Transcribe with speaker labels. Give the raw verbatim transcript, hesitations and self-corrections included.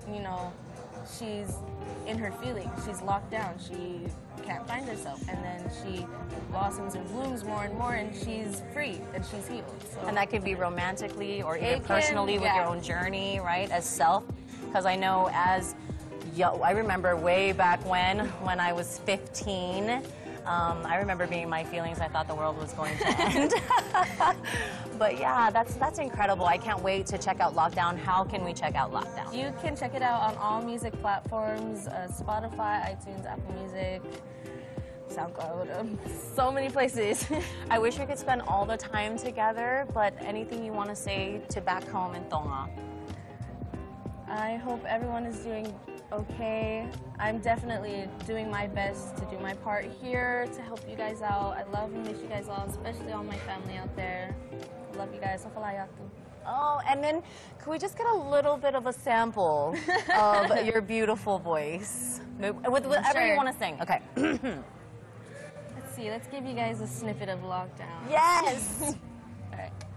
Speaker 1: you know, she's in her feelings. She's locked down. She can't find herself. And then she blossoms and blooms more and more, and she's free, and she's healed. So.
Speaker 2: And that could be romantically or even
Speaker 1: It can,
Speaker 2: personally with
Speaker 1: yeah.
Speaker 2: your own journey, right, as self. Because I know as, yo, I remember way back when, when I was fifteen, Um, I remember being in my feelings. I thought the world was going to end. But yeah, that's that's incredible. I can't wait to check out Lockdown. How can we check out Lockdown?
Speaker 1: You can check it out on all music platforms, uh, Spotify, iTunes, Apple Music, SoundCloud, um, so many places.
Speaker 2: I wish we could spend all the time together, but anything you want to say to back home in Tonga?
Speaker 1: I hope everyone is doing okay. I'm definitely doing my best to do my part here to help you guys out. I love and miss you guys all, especially all my family out there. I love you guys.
Speaker 2: Oh, and then could we just get a little bit of a sample of your beautiful voice? With whatever
Speaker 1: Sure.
Speaker 2: you want to sing. Okay.
Speaker 1: Let's see. Let's give you guys a snippet of Lockdown.
Speaker 2: Yes!
Speaker 1: All right.